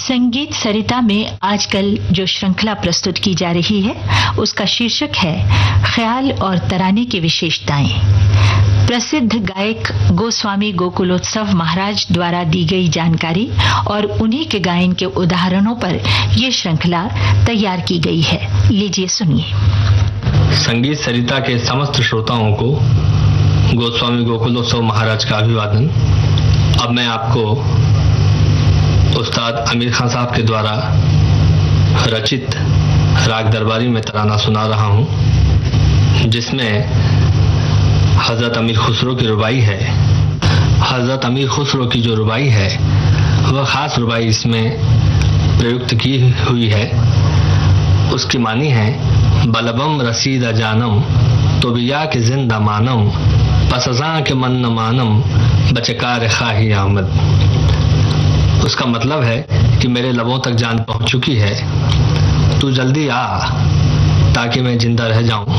संगीत सरिता में आजकल जो श्रृंखला प्रस्तुत की जा रही है उसका शीर्षक है ख्याल और तराने की विशेषताएं। प्रसिद्ध गायक गोस्वामी गोकुलोत्सव महाराज द्वारा दी गई जानकारी और उन्हीं के गायन के उदाहरणों पर यह श्रृंखला तैयार की गई है। लीजिए सुनिए। संगीत सरिता के समस्त श्रोताओं को गोस्वामी गोकुलोत्सव महाराज का अभिवादन। अब मैं आपको उस्ताद आमिर खान साहब के द्वारा रचित राग दरबारी में तराना सुना रहा हूं, जिसमें हजरत अमीर खुसरो की रुबाई है। हजरत अमीर खुसरो की जो रुबाई है वह खास रुबाई इसमें प्रयुक्त की हुई है। उसकी मानी है, बलबम रसीदा जानम तो बिया के जिंदा मानम, पसजा के मन न मानम बचकार खाही आमद। उसका मतलब है कि मेरे लबों तक जान पहुंच चुकी है, तू जल्दी आ ताकि मैं जिंदा रह जाऊं।